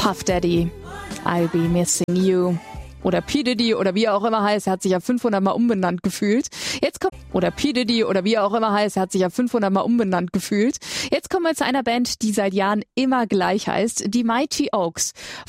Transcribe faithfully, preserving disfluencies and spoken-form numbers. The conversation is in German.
Puff Daddy, I'll Be Missing You. Oder P. Diddy oder wie er auch immer heißt, er hat sich ja fünfhundert Mal umbenannt gefühlt. Jetzt kommt oder P. Diddy oder wie er auch immer heißt, er hat sich ja fünfhundert Mal umbenannt gefühlt. Jetzt kommen wir zu einer Band, die seit Jahren immer gleich heißt, die Mighty Oaks.